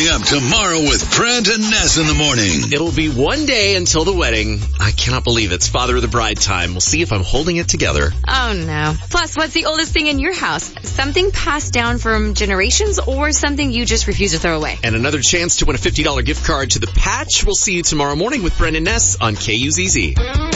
Coming up tomorrow with Brent and Ness in the morning. It'll be one day until the wedding. I cannot believe it's father of the bride time. We'll see if I'm holding it together. Oh, no. Plus, what's the oldest thing in your house? Something passed down from generations or something you just refuse to throw away? And another chance to win a $50 gift card to The Patch. We'll see you tomorrow morning with Brent and Ness on KUZZ.